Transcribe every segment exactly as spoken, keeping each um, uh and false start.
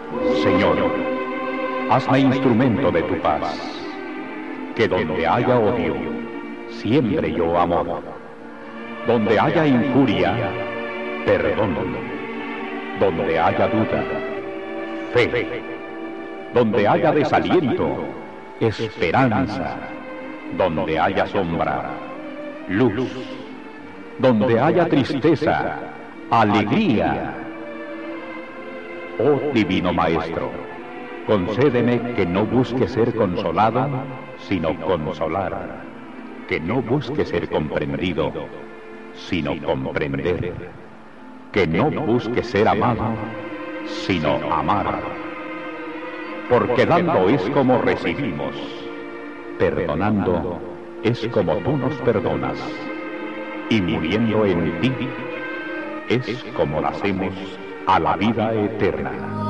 Señor, hazme instrumento de tu paz, que donde haya odio, siembre yo amor, donde haya injuria, perdón, donde haya duda, fe, donde haya desaliento, esperanza, donde haya sombra, luz, donde haya tristeza, alegría. Oh Divino Maestro, concédeme que no busque ser consolado, sino consolar, que no busque ser comprendido, sino comprender, que no busque ser amado, sino amar. Porque dando es como recibimos, perdonando es como tú nos perdonas, y muriendo en ti es como nacemos a la vida eterna.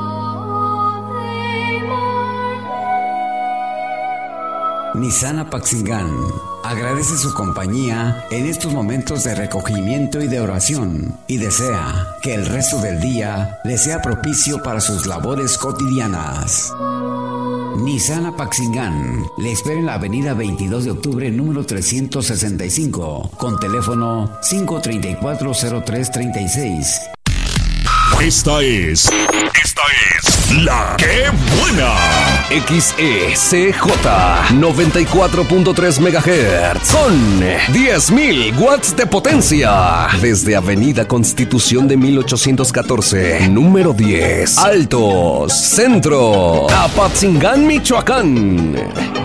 Nissan Apaxingán agradece su compañía en estos momentos de recogimiento y de oración y desea que el resto del día le sea propicio para sus labores cotidianas. Nissan Apaxingán le espera en la avenida veintidós de octubre número trescientos sesenta y cinco con teléfono cinco tres cuatro cero tres tres seis. Esta es, esta es La Que Buena. X E C J noventa y cuatro punto tres megahertz con diez mil watts de potencia. Desde Avenida Constitución de mil ochocientos catorce, número diez, Altos, Centro, Apatzingán, Michoacán.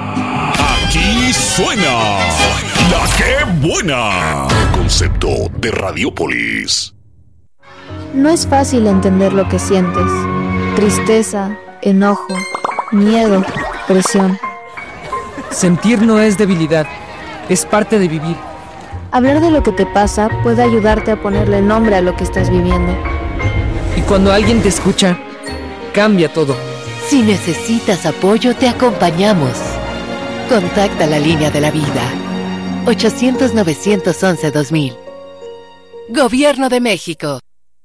Aquí suena La Que Buena. Concepto de Radiopolis. No es fácil entender lo que sientes. Tristeza, enojo, miedo, presión. Sentir no es debilidad, es parte de vivir. Hablar de lo que te pasa puede ayudarte a ponerle nombre a lo que estás viviendo. Y cuando alguien te escucha, cambia todo. Si necesitas apoyo, te acompañamos. Contacta la línea de la vida. ochocientos, novecientos once, dos mil. Gobierno de México.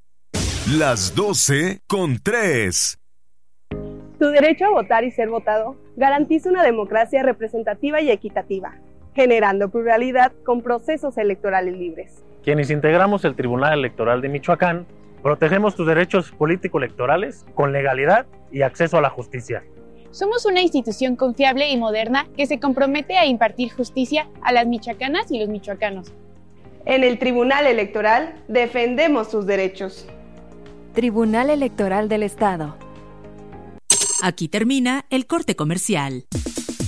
Las doce con tres. Tu derecho a votar y ser votado garantiza una democracia representativa y equitativa, generando pluralidad con procesos electorales libres. Quienes integramos el Tribunal Electoral de Michoacán, protegemos tus derechos político-electorales con legalidad y acceso a la justicia. Somos una institución confiable y moderna que se compromete a impartir justicia a las michoacanas y los michoacanos. En el Tribunal Electoral defendemos tus derechos. Tribunal Electoral del Estado. Aquí termina el corte comercial.